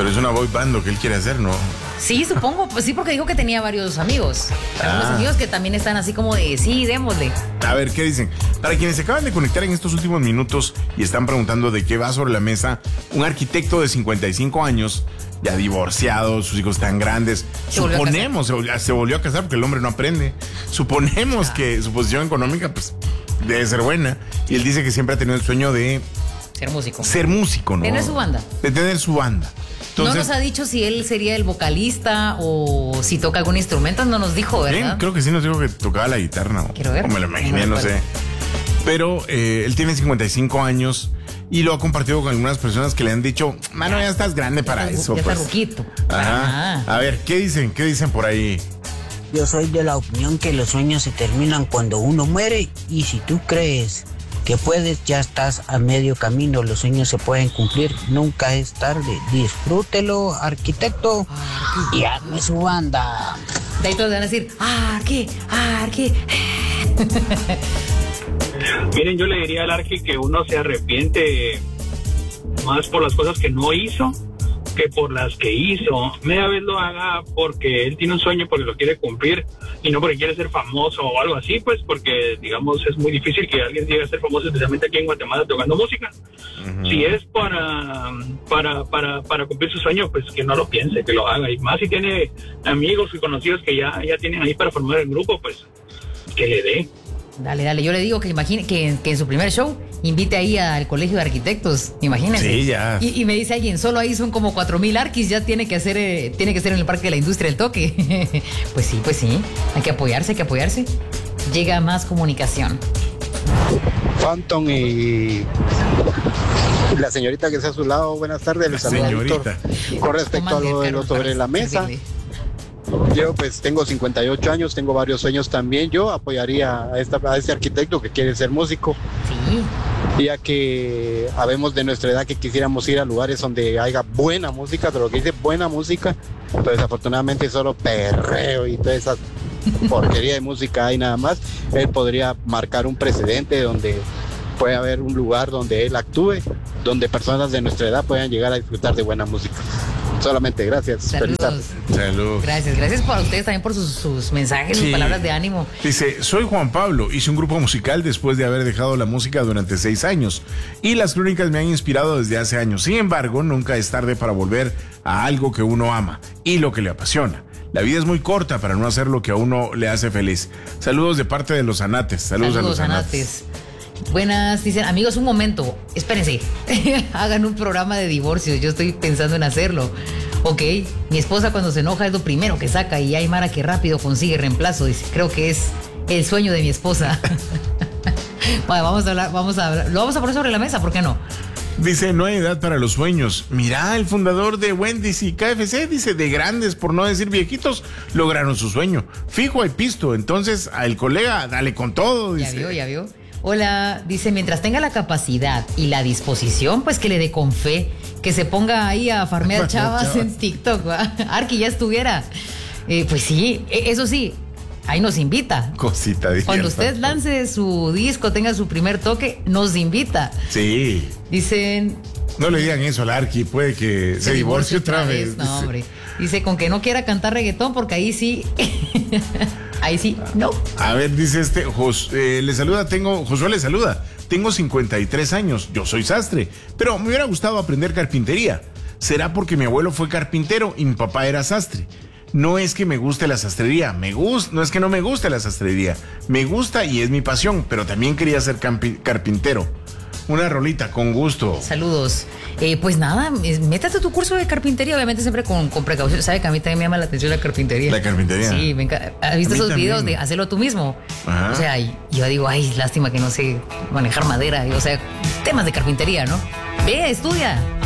Pero es una boy band lo que él quiere hacer, ¿no? Sí, supongo, pues sí, porque dijo que tenía varios amigos. Algunos amigos que también están así como de, sí, démosle. A ver, ¿qué dicen? Para quienes se acaban de conectar en estos últimos minutos y están preguntando de qué va sobre la mesa, un arquitecto de 55 años, ya divorciado, sus hijos tan grandes, suponemos, se volvió a casar porque el hombre no aprende. Suponemos que su posición económica, pues, debe ser buena. Y él dice que siempre ha tenido el sueño de ser músico, ¿no? Tener su banda. De tener su banda. Entonces, no nos ha dicho si él sería el vocalista o si toca algún instrumento, no nos dijo, ¿verdad? Creo que sí nos dijo que tocaba la guitarra, ¿no? Quiero ver. O me lo imaginé, no sé. Pero él tiene 55 años y lo ha compartido con algunas personas que le han dicho, mano, ya estás grande para eso. Ya pues. está ruquito. Ajá. A ver, ¿qué dicen? ¿Qué dicen por ahí? Yo soy de la opinión que los sueños se terminan cuando uno muere, y si tú crees que puedes, ya estás a medio camino. Los sueños se pueden cumplir, nunca es tarde. Disfrútelo, arquitecto, y hazme su banda. De ahí todos van a decir, Arqui. Miren, yo le diría al Arqui que uno se arrepiente más por las cosas que no hizo que por las que hizo. Media vez lo haga porque él tiene un sueño, porque lo quiere cumplir, y no porque quiere ser famoso o algo así, pues porque, digamos, es muy difícil que alguien llegue a ser famoso, especialmente aquí en Guatemala, tocando música. Uh-huh. Si es para cumplir su sueño, pues que no lo piense, que lo haga. Y más si tiene amigos y conocidos que ya tienen ahí para formar el grupo, pues que le dé. Dale, yo le digo que imagine que en su primer show invite ahí al colegio de arquitectos, imagínense. Sí, ya. Y me dice alguien, solo ahí son como 4,000 arquis, ya tiene que ser en el Parque de la Industria el toque. Pues sí, hay que apoyarse. Llega más comunicación. Phantom y la señorita que está a su lado, buenas tardes, les saluda Víctor. Con respecto a lo de lo sobre la mesa, yo pues tengo 58 años, tengo varios sueños también. Yo apoyaría a este arquitecto que quiere ser músico. Sí. Ya que habemos de nuestra edad que quisiéramos ir a lugares donde haya buena música, pero lo que dice buena música, pero desafortunadamente solo perreo y toda esa porquería de música hay nada más. Él podría marcar un precedente donde puede haber un lugar donde él actúe, donde personas de nuestra edad puedan llegar a disfrutar de buena música. Solamente, gracias. Saludos. Salud. Gracias para ustedes también por sus mensajes, sus palabras de ánimo. Dice, soy Juan Pablo, hice un grupo musical después de haber dejado la música durante 6 años y las crónicas me han inspirado desde hace años. Sin embargo, nunca es tarde para volver a algo que uno ama y lo que le apasiona. La vida es muy corta para no hacer lo que a uno le hace feliz. Saludos de parte de los Anates. Saludos a los Anates. Buenas, dicen, amigos, un momento, espérense, hagan un programa de divorcios, yo estoy pensando en hacerlo. Ok, mi esposa cuando se enoja es lo primero que saca y hay mara que rápido consigue reemplazo, dice, creo que es el sueño de mi esposa. Bueno, vamos a hablar, lo vamos a poner sobre la mesa, ¿por qué no? Dice, no hay edad para los sueños. Mira, el fundador de Wendy's y KFC dice, de grandes, por no decir viejitos, lograron su sueño. Fijo hay pisto, entonces al colega, dale con todo, dice. Ya vio. Hola, dice, mientras tenga la capacidad y la disposición, pues que le dé con fe, que se ponga ahí a farmear chavas en TikTok, ¿va? Arqui ya estuviera. Pues sí, eso sí, ahí nos invita. Cosita de cuando usted lance su disco, tenga su primer toque, nos invita. Sí. Dicen... No le digan eso al Arqui, puede que se divorcie otra vez. No, hombre. Dice, con que no quiera cantar reggaetón, porque ahí sí... Ahí sí, no. A ver, dice Josué le saluda, tengo 53 años, yo soy sastre, pero me hubiera gustado aprender carpintería. ¿Será porque mi abuelo fue carpintero y mi papá era sastre? No es que me guste la sastrería, no es que no me guste la sastrería, me gusta y es mi pasión, pero también quería ser carpintero. Una rolita, con gusto. Saludos. Pues nada, métate a tu curso de carpintería, obviamente siempre con precaución. ¿Sabe que a mí también me llama la atención la carpintería? La carpintería. Sí, ¿has visto esos videos de hacerlo tú mismo? Ajá. O sea, yo digo, ay, lástima que no sé manejar madera, o sea, temas de carpintería, ¿no? Ve, estudia.